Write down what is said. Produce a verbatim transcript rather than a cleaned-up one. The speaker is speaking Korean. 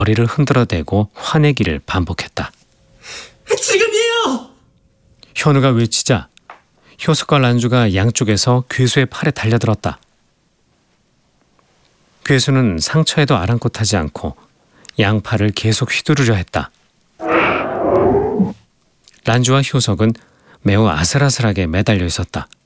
머리를 흔들어대고 화내기를 반복했다. 지금이에요! 현우가 외치자 효석과 란주가 양쪽에서 괴수의 팔에 달려들었다. 괴수는 상처에도 아랑곳하지 않고 양팔을 계속 휘두르려 했다. 란주와 효석은 매우 아슬아슬하게 매달려 있었다.